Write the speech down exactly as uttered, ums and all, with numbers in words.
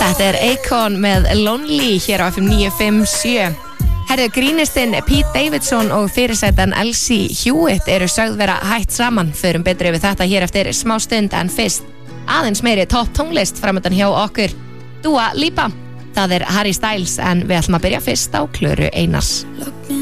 Þetta er Akon með Lonely hér á F M níu fimm sjö. Herðu, grínistinn Pete Davidson og fyrirsætan Elsie Hewitt eru sögð vera hætt saman. Förum betri yfir þetta hér eftir smá stund en fyrst aðeins meiri topp tónlist framöndan hjá okkur. Dua Lipa, það er Harry Styles en við ætlum að byrja fyrst á Klöru Einars.